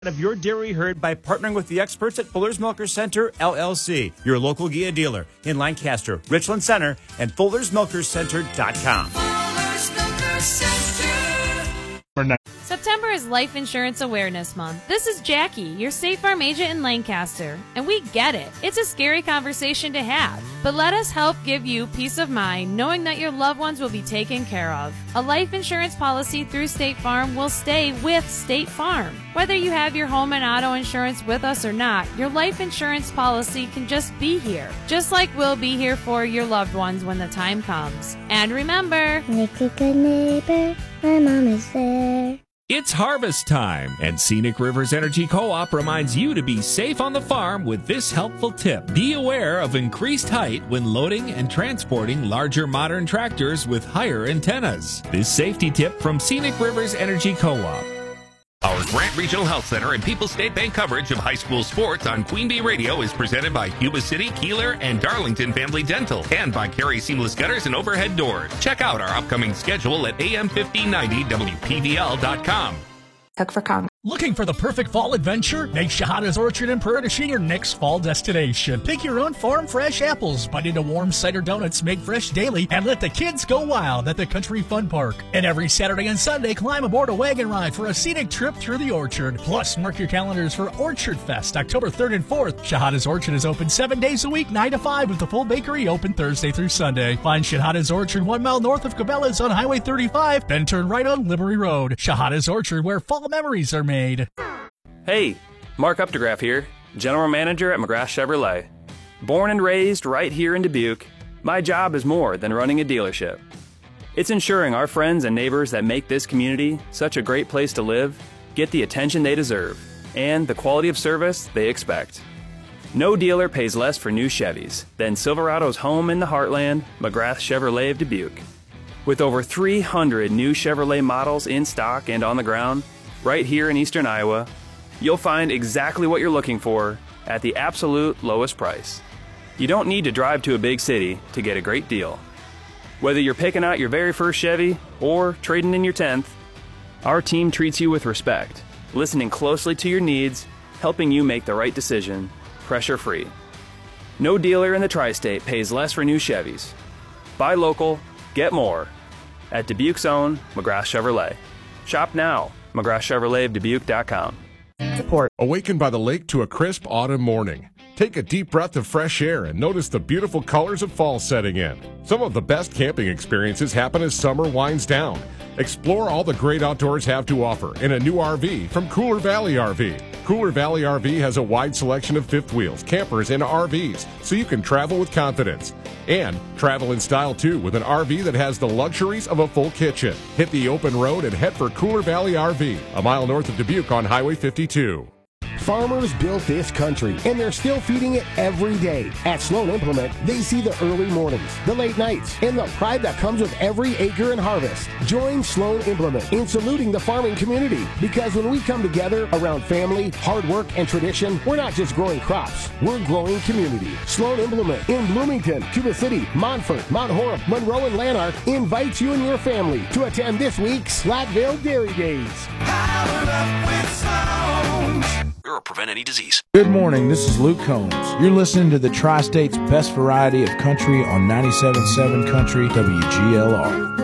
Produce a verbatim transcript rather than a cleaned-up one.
of your dairy herd by partnering with the experts at Fuller's Milkers Center, L L C, your local G I A dealer in Lancaster, Richland Center, and Fuller's Milkers Center dot com. Fuller's Milkers Center. September is Life Insurance Awareness Month. This is Jackie, your State Farm agent in Lancaster, and we get it. It's a scary conversation to have, but let us help give you peace of mind knowing that your loved ones will be taken care of. A life insurance policy through State Farm will stay with State Farm. Whether you have your home and auto insurance with us or not, your life insurance policy can just be here, just like we'll be here for your loved ones when the time comes. And remember, like a good neighbor, my mom is there. It's harvest time, and Scenic Rivers Energy Co-op reminds you to be safe on the farm with this helpful tip. Be aware of increased height when loading and transporting larger modern tractors with higher antennas. This safety tip from Scenic Rivers Energy Co-op. Our Grant Regional Health Center and People's State Bank coverage of high school sports on Queen Bee Radio is presented by Yuba City, Keeler, and Darlington Family Dental, and by Carey Seamless Gutters and Overhead Doors. Check out our upcoming schedule at A M fifteen ninety W P V L dot com. Cook for Congress. Looking for the perfect fall adventure? Make Shahada's Orchard in Prairie your next fall destination. Pick your own farm fresh apples, bite into warm cider donuts made fresh daily, and let the kids go wild at the Country Fun Park. And every Saturday and Sunday, climb aboard a wagon ride for a scenic trip through the orchard. Plus, mark your calendars for Orchard Fest, October third and fourth. Shahada's Orchard is open seven days a week, nine to five, with the full bakery open Thursday through Sunday. Find Shahada's Orchard one mile north of Cabela's on Highway thirty-five, then turn right on Liberty Road. Shahada's Orchard, where fall memories are made. Hey, Mark Updegraff here, General Manager at McGrath Chevrolet. Born and raised right here in Dubuque, my job is more than running a dealership. It's ensuring our friends and neighbors that make this community such a great place to live get the attention they deserve and the quality of service they expect. No dealer pays less for new Chevys than Silverado's home in the heartland, McGrath Chevrolet of Dubuque. With over three hundred new Chevrolet models in stock and on the ground, right here in eastern Iowa, you'll find exactly what you're looking for at the absolute lowest price. You don't need to drive to a big city to get a great deal. Whether you're picking out your very first Chevy or trading in your tenth, our team treats you with respect, listening closely to your needs, helping you make the right decision, pressure-free. No dealer in the tri-state pays less for new Chevys. Buy local, get more at Dubuque's own McGrath Chevrolet. Shop now, McGrath Chevrolet of Dubuque dot com. Support. Awaken by the lake to a crisp autumn morning. Take a deep breath of fresh air and notice the beautiful colors of fall setting in. Some of the best camping experiences happen as summer winds down. Explore all the great outdoors have to offer in a new R V from Cooler Valley R V. Cooler Valley R V has a wide selection of fifth wheels, campers, and R Vs, so you can travel with confidence. And travel in style too with an R V that has the luxuries of a full kitchen. Hit the open road and head for Cooler Valley R V, a mile north of Dubuque on Highway fifty-two. Farmers built this country, and they're still feeding it every day. At Sloan Implement, they see the early mornings, the late nights, and the pride that comes with every acre and harvest. Join Sloan Implement in saluting the farming community, because when we come together around family, hard work, and tradition, we're not just growing crops, we're growing community. Sloan Implement in Bloomington, Cuba City, Montfort, Mount Horeb, Monroe, and Lanark invites you and your family to attend this week's Slackville Dairy Days. Powered up with Sloan. Or prevent any disease. Good morning, this is Luke Combs. You're listening to the Tri-State's best variety of country on ninety-seven point seven Country W G L R.